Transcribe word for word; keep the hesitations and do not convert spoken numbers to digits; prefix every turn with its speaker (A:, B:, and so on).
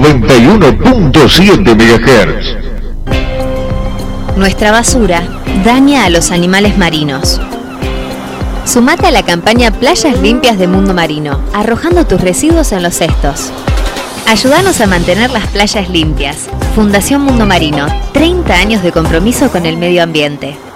A: noventa y uno punto siete megahertz.
B: Nuestra basura daña a los animales marinos. Sumate a la campaña Playas Limpias de Mundo Marino, arrojando tus residuos en los cestos. Ayúdanos a mantener las playas limpias. Fundación Mundo Marino, treinta años de compromiso con el medio ambiente.